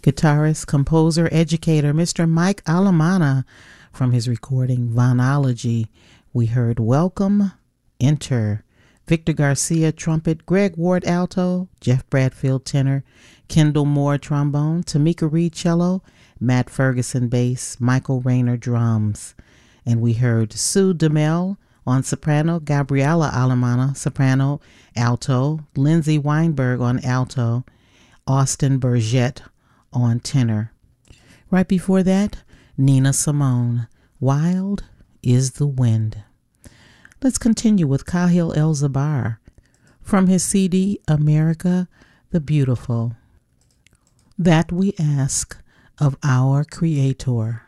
guitarist, composer, educator, Mr. Mike Alamana. From his recording Vonology, we heard Welcome, Enter. Victor Garcia, trumpet, Greg Ward, alto, Jeff Bradfield, tenor, Kendall Moore, trombone, Tamika Reed, cello, Matt Ferguson, bass, Michael Rayner, drums. And we heard Sue DeMel on soprano, Gabriela Alamana, soprano, alto, Lindsay Weinberg on alto, Austin Burgett on tenor. Right before that, Nina Simone, Wild is the Wind. Let's continue with Kahil El-Zabar from his CD, America the Beautiful. That we ask of our Creator.